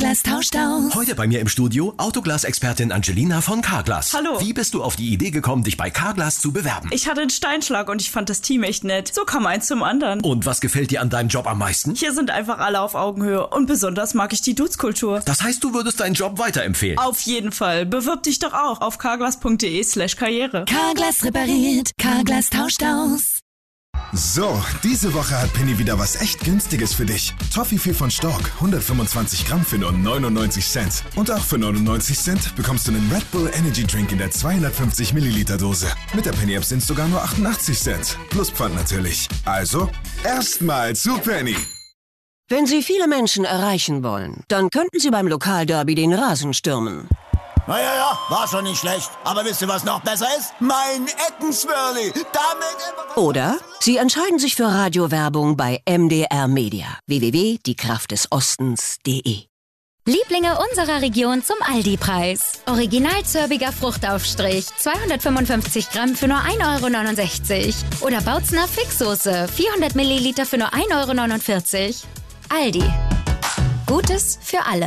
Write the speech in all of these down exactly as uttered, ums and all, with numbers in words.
Carglass tauscht aus. Heute bei mir im Studio Autoglas-Expertin Angelina von Carglass. Hallo. Wie bist du auf die Idee gekommen, dich bei Carglass zu bewerben? Ich hatte einen Steinschlag und ich fand das Team echt nett. So kam eins zum anderen. Und was gefällt dir an deinem Job am meisten? Hier sind einfach alle auf Augenhöhe und besonders mag ich die Dudes-Kultur. Das heißt, du würdest deinen Job weiterempfehlen? Auf jeden Fall. Bewirb dich doch auch auf carglass.de slash karriere. Carglass repariert, Carglass tauscht aus. So, diese Woche hat Penny wieder was echt Günstiges für dich. Toffifee von Stork, hundertfünfundzwanzig Gramm für nur neunundneunzig Cent. Und auch für neunundneunzig Cent bekommst du einen Red Bull Energy Drink in der zweihundertfünfzig Milliliter Dose. Mit der Penny App sind es sogar nur achtundachtzig Cent. Plus Pfand natürlich. Also, erstmal zu Penny. Wenn Sie viele Menschen erreichen wollen, dann könnten Sie beim Lokalderby den Rasen stürmen. Na ja, ja, war schon nicht schlecht. Aber wisst ihr, was noch besser ist? Mein Eckenswürli. Damit... Oder Sie entscheiden sich für Radiowerbung bei M D R Media. w w w punkt die kraft des ostens punkt de. Lieblinge unserer Region zum Aldi-Preis. Original zörbiger Fruchtaufstrich, zweihundertfünfundfünfzig Gramm für nur ein Euro neunundsechzig. Oder Bautzner Fixsoße, vierhundert Milliliter für nur ein Euro neunundvierzig. Aldi. Gutes für alle.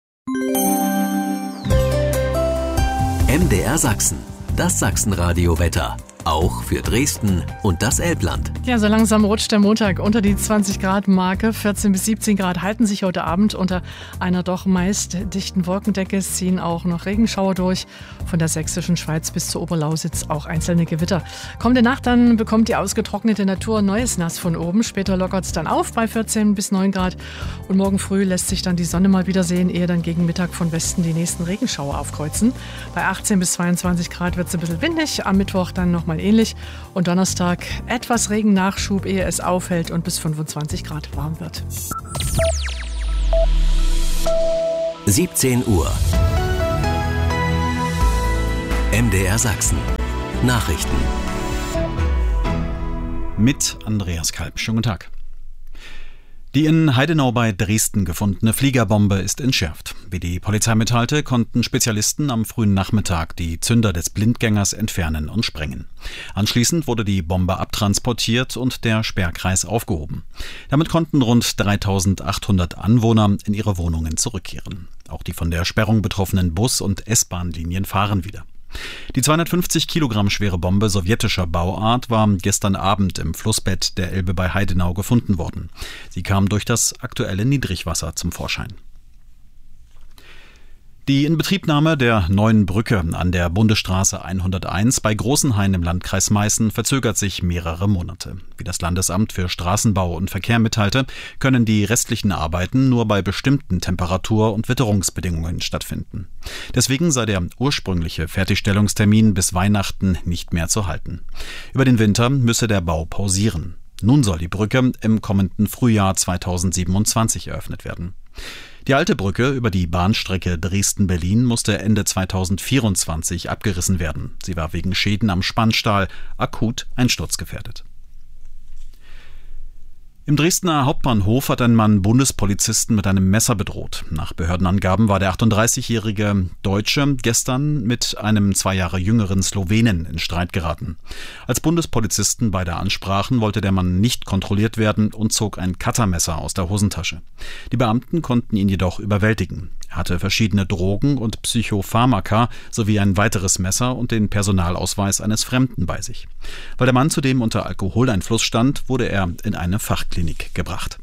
M D R Sachsen, das Sachsenradio-Wetter. Auch für Dresden und das Elbland. Ja, so langsam rutscht der Montag unter die zwanzig Grad Marke. vierzehn bis siebzehn Grad halten sich heute Abend unter einer doch meist dichten Wolkendecke. Es ziehen auch noch Regenschauer durch. Von der sächsischen Schweiz bis zur Oberlausitz auch einzelne Gewitter. Kommende Nacht dann bekommt die ausgetrocknete Natur neues Nass von oben. Später lockert es dann auf bei vierzehn bis neun Grad. Und morgen früh lässt sich dann die Sonne mal wieder sehen, ehe dann gegen Mittag von Westen die nächsten Regenschauer aufkreuzen. Bei achtzehn bis zweiundzwanzig Grad wird es ein bisschen windig. Am Mittwoch dann nochmal ähnlich. Und Donnerstag etwas Regennachschub, ehe es aufhält und bis fünfundzwanzig Grad warm wird. siebzehn Uhr. M D R Sachsen. Nachrichten. Mit Andreas Kalb. Schönen guten Tag. Die in Heidenau bei Dresden gefundene Fliegerbombe ist entschärft. Wie die Polizei mitteilte, konnten Spezialisten am frühen Nachmittag die Zünder des Blindgängers entfernen und sprengen. Anschließend wurde die Bombe abtransportiert und der Sperrkreis aufgehoben. Damit konnten rund dreitausendachthundert Anwohner in ihre Wohnungen zurückkehren. Auch die von der Sperrung betroffenen Bus- und S-Bahn-Linien fahren wieder. Die zweihundertfünfzig Kilogramm schwere Bombe sowjetischer Bauart war gestern Abend im Flussbett der Elbe bei Heidenau gefunden worden. Sie kam durch das aktuelle Niedrigwasser zum Vorschein. Die Inbetriebnahme der neuen Brücke an der Bundesstraße hunderteins bei Großenhain im Landkreis Meißen verzögert sich mehrere Monate. Wie das Landesamt für Straßenbau und Verkehr mitteilte, können die restlichen Arbeiten nur bei bestimmten Temperatur- und Witterungsbedingungen stattfinden. Deswegen sei der ursprüngliche Fertigstellungstermin bis Weihnachten nicht mehr zu halten. Über den Winter müsse der Bau pausieren. Nun soll die Brücke im kommenden Frühjahr zweitausendsiebenundzwanzig eröffnet werden. Die alte Brücke über die Bahnstrecke Dresden-Berlin musste Ende zweitausendvierundzwanzig abgerissen werden. Sie war wegen Schäden am Spannstahl akut einsturzgefährdet. Im Dresdner Hauptbahnhof hat ein Mann Bundespolizisten mit einem Messer bedroht. Nach Behördenangaben war der achtunddreißigjährige Deutsche gestern mit einem zwei Jahre jüngeren Slowenen in Streit geraten. Als Bundespolizisten beide ansprachen, wollte der Mann nicht kontrolliert werden und zog ein Cuttermesser aus der Hosentasche. Die Beamten konnten ihn jedoch überwältigen. Er hatte verschiedene Drogen und Psychopharmaka sowie ein weiteres Messer und den Personalausweis eines Fremden bei sich. Weil der Mann zudem unter Alkoholeinfluss stand, wurde er in eine Fachklinik gebracht.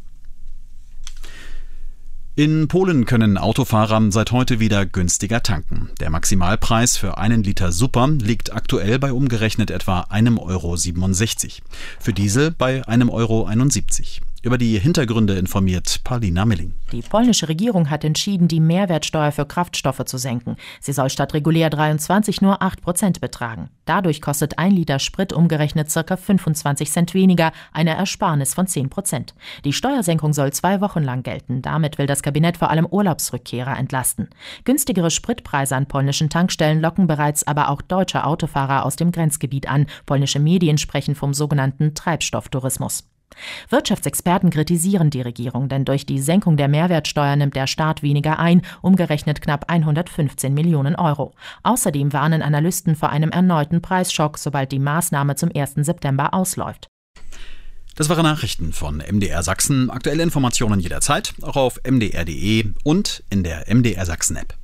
In Polen können Autofahrer seit heute wieder günstiger tanken. Der Maximalpreis für einen Liter Super liegt aktuell bei umgerechnet etwa einem Euro siebenundsechzig. Für Diesel bei einem Euro einundsiebzig. Über die Hintergründe informiert Paulina Milling. Die polnische Regierung hat entschieden, die Mehrwertsteuer für Kraftstoffe zu senken. Sie soll statt regulär dreiundzwanzig nur acht Prozent betragen. Dadurch kostet ein Liter Sprit umgerechnet ca. fünfundzwanzig Cent weniger, eine Ersparnis von zehn Prozent. Die Steuersenkung soll zwei Wochen lang gelten. Damit will das Kabinett vor allem Urlaubsrückkehrer entlasten. Günstigere Spritpreise an polnischen Tankstellen locken bereits aber auch deutsche Autofahrer aus dem Grenzgebiet an. Polnische Medien sprechen vom sogenannten Treibstofftourismus. Wirtschaftsexperten kritisieren die Regierung, denn durch die Senkung der Mehrwertsteuer nimmt der Staat weniger ein, umgerechnet knapp hundertfünfzehn Millionen Euro. Außerdem warnen Analysten vor einem erneuten Preisschock, sobald die Maßnahme zum ersten September ausläuft. Das waren Nachrichten von M D R Sachsen. Aktuelle Informationen jederzeit, auch auf m d r punkt d e und in der M D R Sachsen App.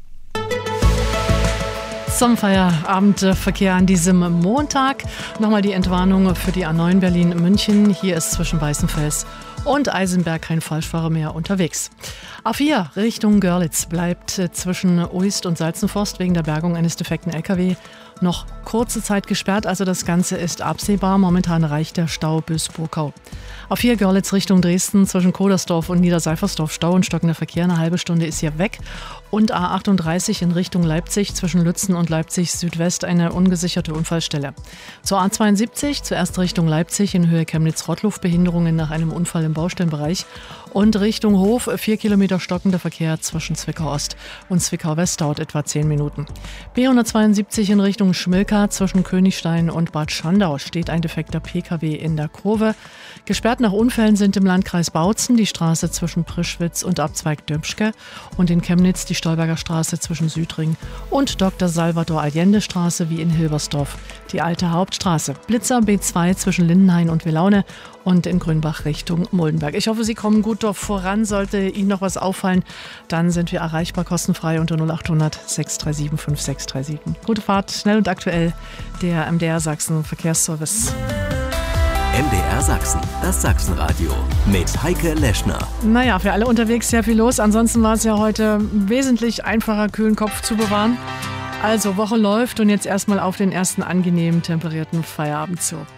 Zum Feierabendverkehr an diesem Montag. Nochmal die Entwarnung für die A neun Berlin-München. Hier ist zwischen Weißenfels und Eisenberg kein Falschfahrer mehr unterwegs. A vier Richtung Görlitz bleibt zwischen Uist und Salzenforst wegen der Bergung eines defekten L K W noch kurze Zeit gesperrt, also das Ganze ist absehbar. Momentan reicht der Stau bis Burkau. A vier Görlitz Richtung Dresden zwischen Kodersdorf und Niederseifersdorf Stau und stockender Verkehr. Eine halbe Stunde ist hier weg. Und A achtunddreißig in Richtung Leipzig zwischen Lützen und Leipzig Südwest eine ungesicherte Unfallstelle. Zur A zweiundsiebzig zuerst Richtung Leipzig in Höhe Chemnitz-Rottluf Behinderungen nach einem Unfall im Baustellenbereich. Und Richtung Hof vier Kilometer stockender Verkehr zwischen Zwickau Ost und Zwickau West dauert etwa zehn Minuten. B hundertzweiundsiebzig in Richtung Schmilka zwischen Königstein und Bad Schandau steht ein defekter P K W in der Kurve. Gesperrt nach Unfällen sind im Landkreis Bautzen die Straße zwischen Prischwitz und Abzweig Dömpschke und in Chemnitz die Stolberger Straße zwischen Südring und Doktor Salvador Allende Straße wie in Hilbersdorf die alte Hauptstraße. Blitzer B zwei zwischen Lindenhain und Wilaune und in Grünbach Richtung Muldenberg. Ich hoffe, Sie kommen gut dort voran. Sollte Ihnen noch was auffallen, dann sind wir erreichbar kostenfrei unter null achthundert sechs drei sieben fünf sechs drei sieben. Gute Fahrt, schnell und aktuell, der M D R Sachsen Verkehrsservice. M D R Sachsen, das Sachsenradio mit Heike Leschner. Naja, für alle unterwegs sehr viel los. Ansonsten war es ja heute wesentlich einfacher, kühlen Kopf zu bewahren. Also, Woche läuft und jetzt erstmal auf den ersten angenehmen, temperierten Feierabend zu.